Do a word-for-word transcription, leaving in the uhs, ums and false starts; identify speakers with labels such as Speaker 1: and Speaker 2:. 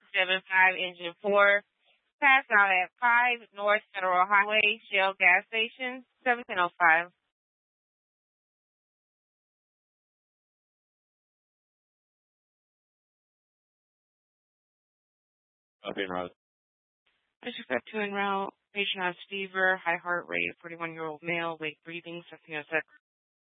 Speaker 1: seven five engine four. Pass out at five North Federal Highway, Shell gas station, seventeen oh five.
Speaker 2: Okay, Rose.
Speaker 1: Mister got two en route. Patient has fever, high heart rate, forty-one-year-old male, weight breathing, something